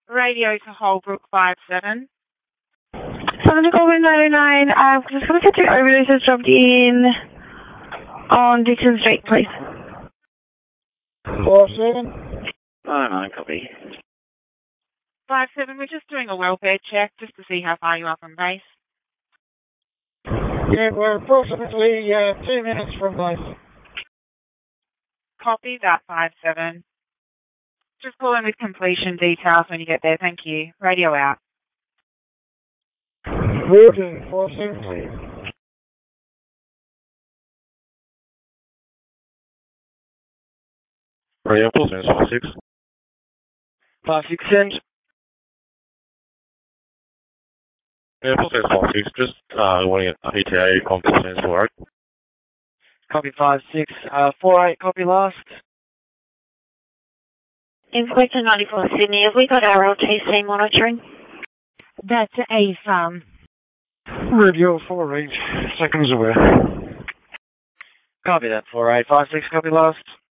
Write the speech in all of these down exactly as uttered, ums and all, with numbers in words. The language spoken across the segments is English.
Radio to Holbrook five seven. Seven Golden ninety-nine. I just want to get two overdoses dropped in on Dixon Street, please. Four seven. Oh, no, copy. five seven, we're just doing a welfare check just to see how far you are from base. Yeah, we're approximately uh, two minutes from base. Copy that, five seven. Just call in with completion details when you get there, thank you. Radio out. Will do, four seven, please. Radio Pulse, five six. five six cent. Yeah, Pulse, five six. Just uh, wanting a P T A on Pulse, four eight. Copy five six. Uh, four eight, copy last. Inspector ninety-four Sydney, have we got our L T C monitoring? That's a um. Radio four eight, seconds away. Copy that, four eight, five six, copy last.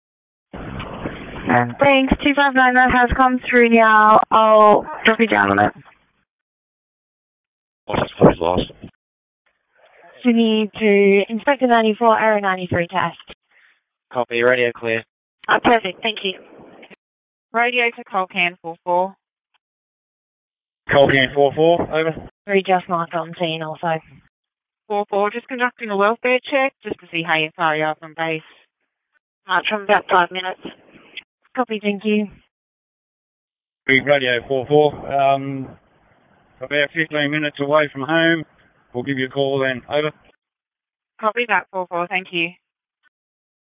Thanks, two five nine, that has come through now. I'll drop you down on it. What's that, copy last? Sydney to Inspector ninety-four, Arrow ninety-three test. Copy, radio clear. Oh, perfect, thank you. Radio to Colcan four four. Colcan four four, over. Three just marked on scene also. four four, just conducting a welfare check just to see how far you are from base. March from about five minutes. Copy, thank you. Radio four four, um, about fifteen minutes away from home. We'll give you a call then, over. Copy that, four four, thank you.